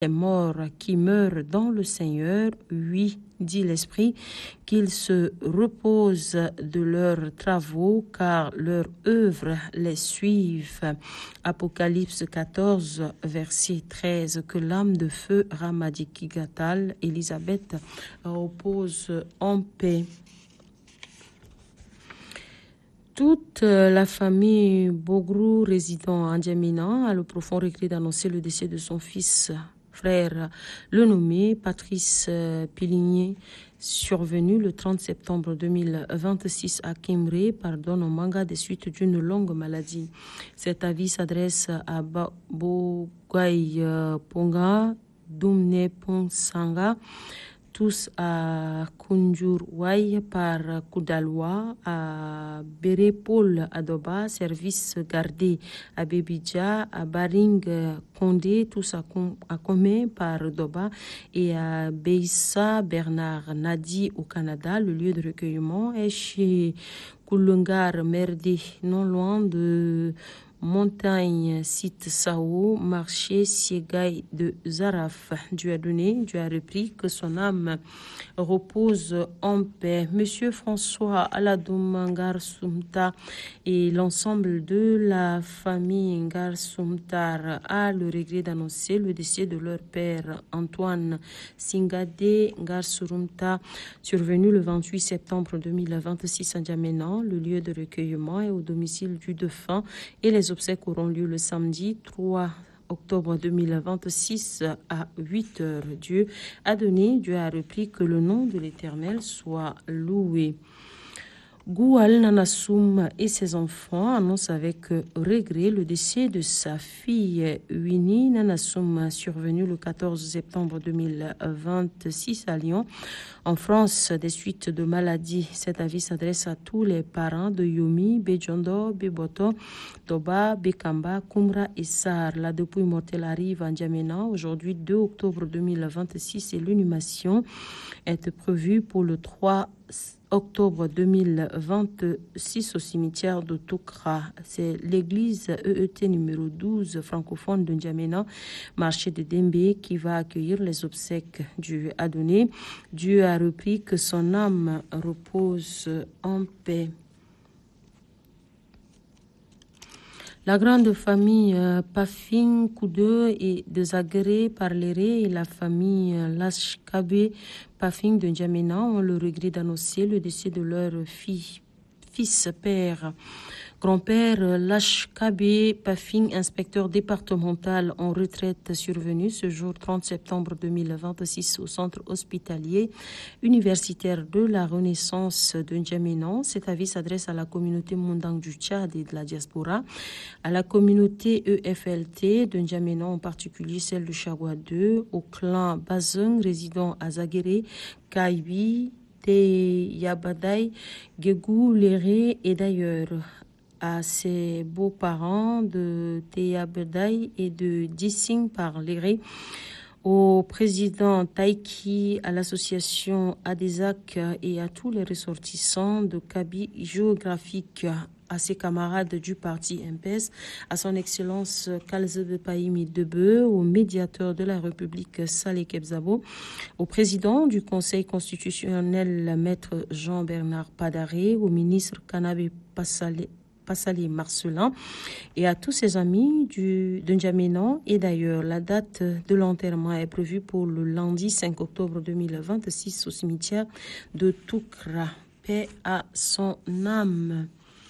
les morts qui meurent dans le Seigneur, oui, dit l'Esprit, qu'ils se reposent de leurs travaux, car leur œuvre les suive. Apocalypse 14, verset 13, que l'âme de feu Ramadiki Gatal, Élisabeth, repose en paix. Toute la famille Bogrou résidant en Djamena a le profond regret d'annoncer le décès de son fils, frère, le nommé Patrice Piligny, survenu le 30 septembre 2026 à Kimré, au Manga des suites d'une longue maladie. Cet avis s'adresse à Bogay Ponga, Dumne Ponsanga, tous à Kunjurwai par Koudalwa, à Berepol Adoba, service gardé à Bebidja, à Baring Kondé, tous à Komé par Doba, et à Beissa Bernard Nadi au Canada. Le lieu de recueillement est chez Koulungar Merdi, non loin de Montagne, site Sao, marché Siegay de Zaraf. Dieu a donné, Dieu a repris, que son âme repose en paix. Monsieur François Aladoum Ngarsumta et l'ensemble de la famille Ngarsumtar a le regret d'annoncer le décès de leur père Antoine Singade Ngarsurumta, survenu le 28 septembre 2026 à Djamena. Le lieu de recueillement est au domicile du défunt et les obsèques auront lieu le samedi 3 octobre 2026 à 8 heures. Dieu a donné, Dieu a repris, que le nom de l'Éternel soit loué. Goual Nanassoum et ses enfants annoncent avec regret le décès de sa fille Winnie Nanassoum, survenue le 14 septembre 2026 à Lyon, en France, des suites de maladies. Cet avis s'adresse à tous les parents de Yomi, Bejondo, Beboto, Doba, Bekamba, Kumra et Sar. La dépouille mortelle arrive en Djamena aujourd'hui 2 octobre 2026 et l'inhumation est prévue pour le 3 octobre 2026 au cimetière de Toukra. C'est l'église EET numéro 12 francophone de N'Djamena, marché de Dembe, qui va accueillir les obsèques. Dieu a donné, Dieu a repris, que son âme repose en paix. La grande famille Pafin Koudeux et Desagré Parleré et la famille Lashkabe Pafin de N'Djamena ont le regret d'annoncer le décès de leur fils, père, grand-père Lashkabe Pafin, inspecteur départemental en retraite, survenu ce jour 30 septembre 2026 au centre hospitalier universitaire de la Renaissance de N'Djamena. Cet avis s'adresse à la communauté Mondang du Tchad et de la diaspora, à la communauté EFLT de N'Djamena, en particulier celle de Chagua 2, au clan Bazung résidant à Zaguéré, Kaibi, Yabadai, Gegou, Léré et d'ailleurs, à ses beaux-parents de Teyabedai et de Dissing par Léré, au président Taiki, à l'association Adezak et à tous les ressortissants de Kaby géographique, à ses camarades du parti MPS, à son excellence Kalzebe Paimi Debe, au médiateur de la République Saleh Kebzabo, au président du Conseil constitutionnel Maître Jean-Bernard Padaré, au ministre Kanabe Passali Marcelin et à tous ses amis de N'Djamena. Et d'ailleurs, la date de l'enterrement est prévue pour le lundi 5 octobre 2026 au cimetière de Toukra. Paix à son âme.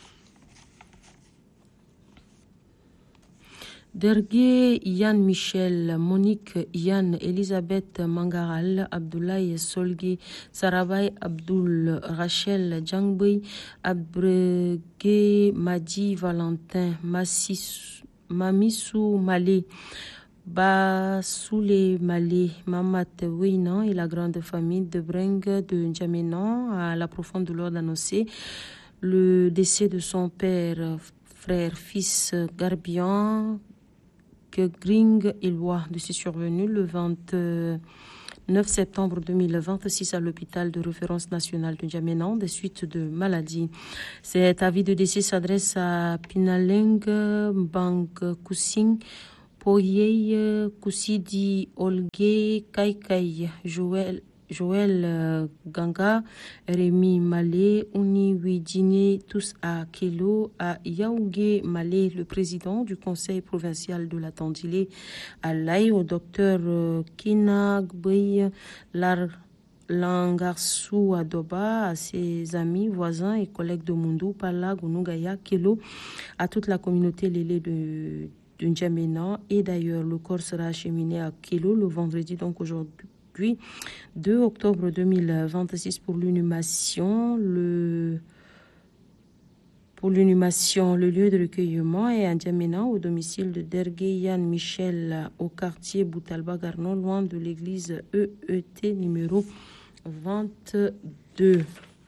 Dergué Yann Michel, Monique Yann, Elisabeth Mangaral, Abdoulaye Solgui, Sarabay Abdoul, Rachel Djangboy, Abregué Madi Valentin, Mamissou Malé, Basoulé Malé, Mamat Weynan et la grande famille de Breng de N'Djamena, à la profonde douleur d'annoncer le décès de son père, frère, fils Garbian, que Gring Eloi, de ses survenus le 29 septembre 2026 à l'hôpital de référence nationale de N'Djamena des suites de maladies. Cet avis de décès s'adresse à Pinaleng Bang Kusing, Poyey Koussidi Olgué Kaikai Joël Ganga, Rémi Malé, Ouni Widine, tous à Kelo, à Yaougé Malé, le président du conseil provincial de la Tandilé, à Laï, au docteur Kina Gbey Langarsou Adoba, à ses amis, voisins et collègues de Mundu, Pala, Gunugaya, Kelo, à toute la communauté Lélé de N'Djamena. Et d'ailleurs, le corps sera acheminé à Kelo le vendredi, donc aujourd'hui, 2 octobre 2026 pour l'inhumation. Le lieu de recueillement est à N'Djamena, au domicile de Dergué Yann Michel, au quartier Boutalba Garnon, loin de l'église EET numéro 22.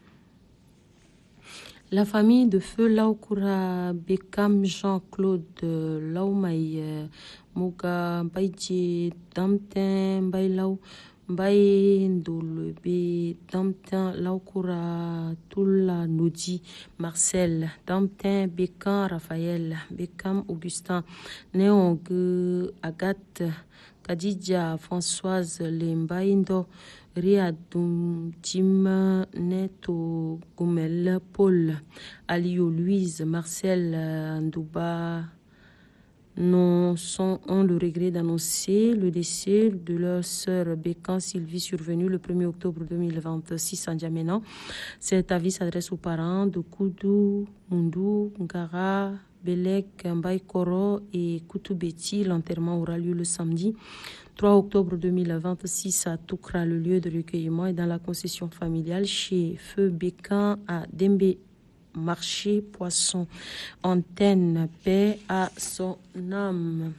La famille de feu Laukura Bekam Jean-Claude Laumaï Moga Baïdje Damtin Bailau Baye Ndolebe Damtin Laukura Toula Nodi Marcel Damtin Bekam Raphaël Bekam Augustin Néong Agathe Kadidja Françoise Lembaindo Riadoum Tim Neto Goumel Paul Alio Louise Marcel Ndouba ont le regret d'annoncer le décès de leur sœur Bécan Sylvie survenue le 1er octobre 2026 en N'Djamena. Cet avis s'adresse aux parents de Koudou, Mundu, Ngara, Belek, Mbaïkoro et Koutoubeti. L'enterrement aura lieu le samedi 3 octobre 2026 à Toukra. Le lieu de recueillement est dans la concession familiale chez Feu Bécan à Dembe. Marché Poisson, antenne, paix à son âme.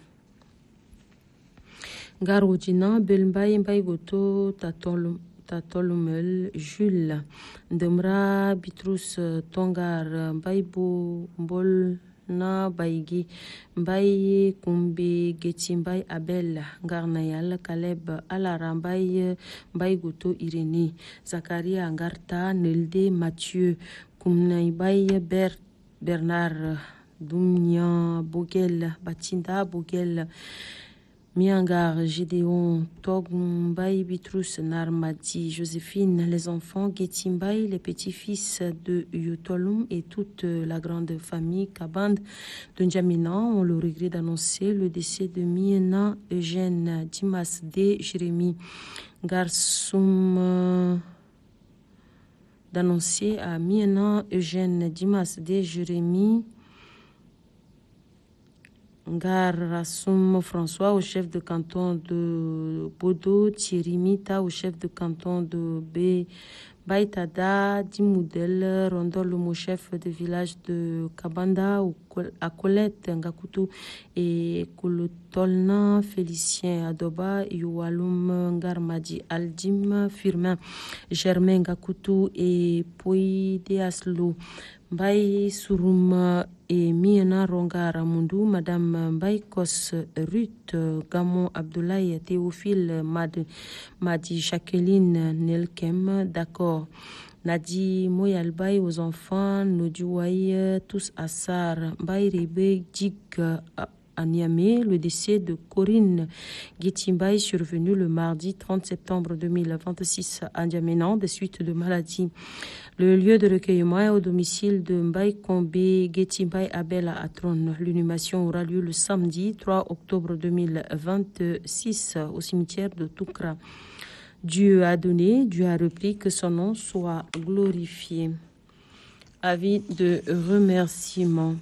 Garodina, Belmbaï, Mbaïgoto, Tatolumel, Jules, Demra, Bitrus, Tongar, Mbaïbo, Mbol, Na Baïgi, Mbaï, Kumbe, Getimbaï, Abel, Garnayal, Kaleb, Alara, Mbaïgoto, Irénée, Zacharia, Angarta, Nelde, Mathieu, Koumnaïbaï, Bernard, Doumnia, Bogel, Batinda, Bogel, Miangar, Gédéon, Togmbaï, Bitrus, Narmadi, Joséphine, les enfants, Getimbaï, les petits-fils de Yotolum et toute la grande famille Kaband de N'Djamena ont le regret d'annoncer le décès de Miena Eugène Dimas D. Jérémy Garsoum. D'annoncer à Miena Eugène Dimas D. Jérémy Ngarassoum François au chef de canton de Bodo, Thierry Mita au chef de canton de Baïtada, Dimoudel, Rondol au chef de village de Kabanda, à Colette, Ngakutu et Kolotolna, Félicien Adoba, Youaloum, Ngarmadi, Aldim, Firmin, Germain Ngakutu et Poïdeaslo, Baï Souroum et Miena Ronga Mundu, Madame Baïkos Ruth, Gamon Abdoulaye, Théophile Madi, Jacqueline Nelkem, d'accord. Nadi Moyalbaï aux enfants, Nodiouaï, tous Assar, Baï Rebe, Djig à Niamey, le décès de Corinne Guetimbaï survenu le mardi 30 septembre 2026 à N'Djamena des suites de maladie. Le lieu de recueillement est au domicile de Mbaï Kombe Guetimbaï Abel à Atron. L'inhumation aura lieu le samedi 3 octobre 2026 au cimetière de Toukra. Dieu a donné, Dieu a repris, que son nom soit glorifié. Avis de remerciement.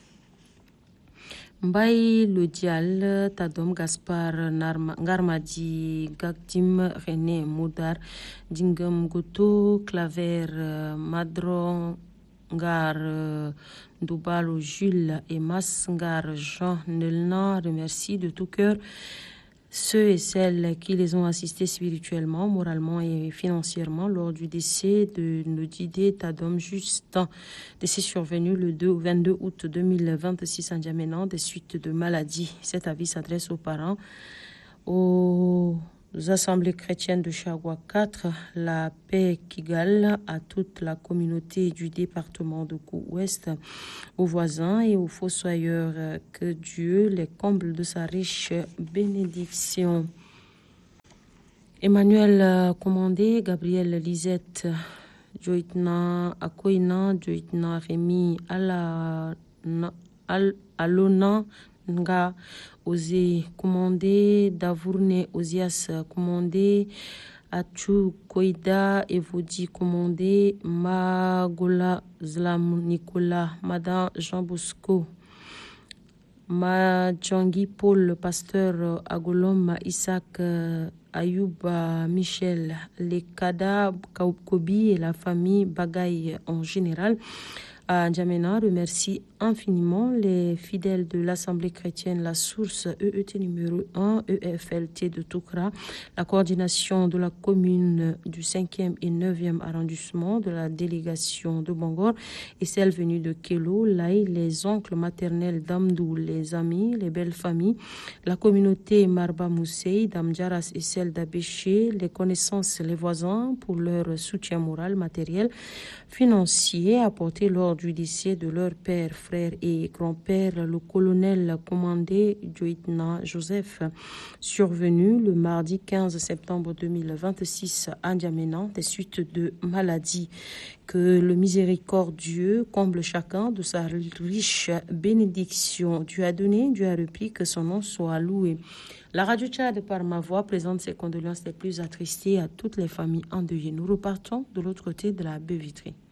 Mbaye Lodial, Tadom Gaspard Ngarmadi, Gagdim René Moudar, Dingam Goto, Claver Madron Ngar Doubalo Jules et Masngar Jean Nelna remercie de tout cœur ceux et celles qui les ont assistés spirituellement, moralement et financièrement lors du décès de Nodide Tadom Justin, décès survenu le 22 août 2026 en N'Djamena des suites de maladies. Cet avis s'adresse aux parents, aux assemblées chrétiennes de Chagua 4, la paix Kigal à toute la communauté du département de Cou-Ouest, aux voisins et aux fossoyeurs. Que Dieu les comble de sa riche bénédiction. Emmanuel Commandé, Gabriel Lisette, Joitna Akoina, Joitna Rémi Alona Nga, Osé Commandé, Davourne Osias Commandé, Achu Koida, Evodi Commandé, Magola Zlam Nicolas, Madame Jean Bosco, Madjangi Paul, le pasteur Agolom Isaac Ayouba Michel, les Kada Kobi et la famille Bagaille en général. À N'Djamena remercie infiniment les fidèles de l'Assemblée chrétienne La Source EET numéro 1 EFLT de Toukra, la coordination de la commune du 5e et 9e arrondissement de la délégation de Bangor et celle venue de Kelo, Laï, les oncles maternels d'Amdou, les amis, les belles familles, la communauté Marba Moussei, d'Amdjaras et celle d'Abéché, les connaissances, les voisins pour leur soutien moral, matériel, financier apporté lors du décès de leur père, frère et grand-père, le colonel commandé Joitna Joseph, survenu le mardi 15 septembre 2026 à N'Djamena des suites de maladies. Que le miséricordieux comble chacun de sa riche bénédiction. Dieu a donné, Dieu a repris, que son nom soit loué. La radio Tchad, par ma voix, présente ses condoléances les plus attristées à toutes les familles endeuillées. Nous repartons de l'autre côté de la baie vitrée.